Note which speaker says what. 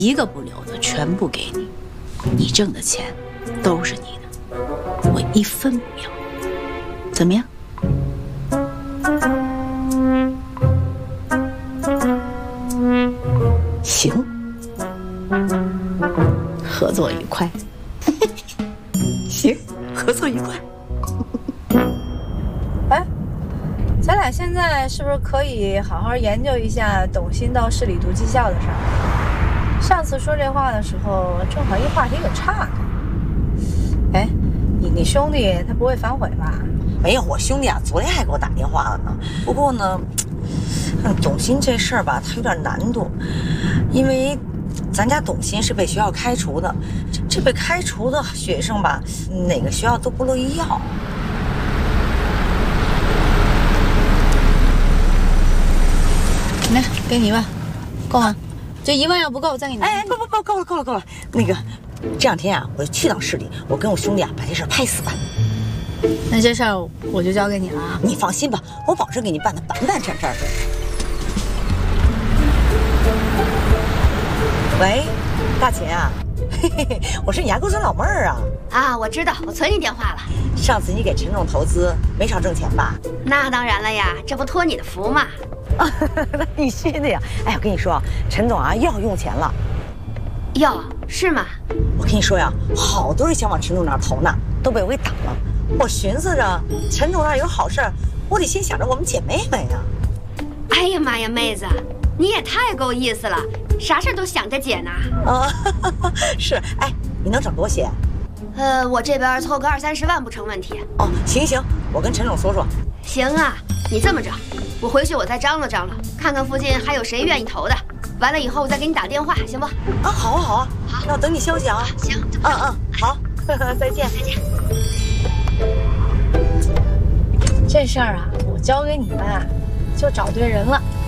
Speaker 1: 一个不留的全部给你，你挣的钱都是你的，我一分不要，怎么样？行，合作愉快。行，合作愉快。
Speaker 2: 哎，咱俩现在是不是可以好好研究一下董卿到市里读技校的事儿？上次说这话的时候，正好一话题给岔开。哎，你兄弟他不会反悔吧？
Speaker 3: 没有，我兄弟啊，昨天还给我打电话了呢。不过呢，董卿这事儿吧，他有点难度，因为咱家董卿是被学校开除的，这被开除的学生吧，哪个学校都不乐意要。
Speaker 2: 来，给你1万，够吗？这1万要不够，再给你。
Speaker 3: 哎，不，够了。那个，这2天啊，我就去趟市里，我跟我兄弟啊把这事儿拍死吧。
Speaker 2: 那这事儿我就交给你了啊！
Speaker 3: 你放心吧，我保证给你办得板板正正的。喂，大秦啊，我是你牙沟村老妹儿啊。
Speaker 4: 啊，我知道，我存你电话了。
Speaker 3: 上次你给陈总投资，没少挣钱吧？
Speaker 4: 那当然了呀，这不托你的福嘛。
Speaker 3: 那必须的呀！哎，我跟你说，陈总啊又要用钱了。
Speaker 4: 哟，是吗？
Speaker 3: 我跟你说呀，好多人想往陈总那儿投呢，都被我给挡了。我寻思着，陈总那儿有好事儿，我得先想着我们姐妹们呀。
Speaker 4: 哎呀妈呀，妹子，你也太够意思了，啥事都想着姐呢。
Speaker 3: 啊，是。哎，你能整多些？
Speaker 4: 我这边凑个20-30万不成问题。
Speaker 3: 哦，行，我跟陈总说说。
Speaker 4: 行啊，你这么着，我回去我再张罗，看看附近还有谁愿意投的。完了以后我再给你打电话，行不？
Speaker 3: 啊，好啊，好，那我等你消息啊。
Speaker 4: 行，
Speaker 3: 好，再见。
Speaker 2: 这事儿啊，我交给你们，就找对人了。